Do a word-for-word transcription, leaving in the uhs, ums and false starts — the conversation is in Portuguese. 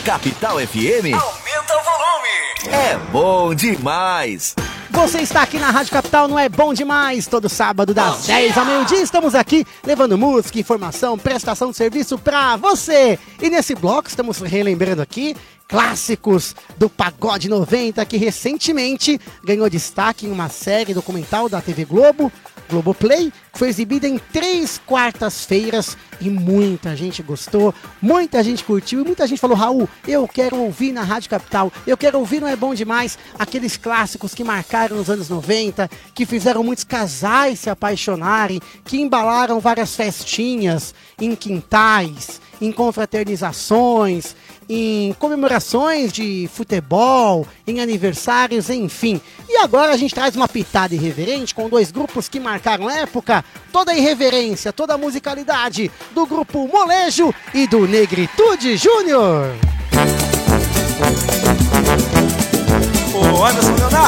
Capital F M. Aumenta o volume. É bom demais. Você está aqui na Rádio Capital, não é bom demais? Todo sábado das dez ao meio-dia estamos aqui levando música, informação, prestação de serviço pra você. E nesse bloco estamos relembrando aqui clássicos do Pagode noventa, que recentemente ganhou destaque em uma série documental da T V Globo, Globoplay, que foi exibida em três quartas-feiras e muita gente gostou, muita gente curtiu e muita gente falou: Raul, eu quero ouvir na Rádio Capital, eu quero ouvir, não é bom demais, aqueles clássicos que marcaram nos anos noventa, que fizeram muitos casais se apaixonarem, que embalaram várias festinhas em quintais, em confraternizações, em comemorações de futebol, em aniversários, enfim. E agora a gente traz uma pitada irreverente com dois grupos que marcaram época, toda a irreverência, toda a musicalidade do grupo Molejo e do Negritude Júnior. Ô, Anderson Leonardo.